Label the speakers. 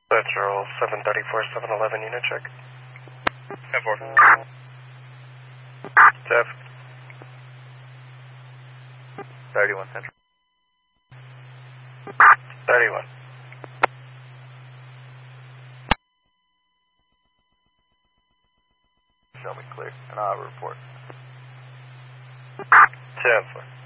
Speaker 1: Central 734, 711 unit check.
Speaker 2: 10-4.
Speaker 1: Jeff.
Speaker 2: 31 Central.
Speaker 1: 31.
Speaker 2: Show me clear, and I'll report.
Speaker 1: 10-4.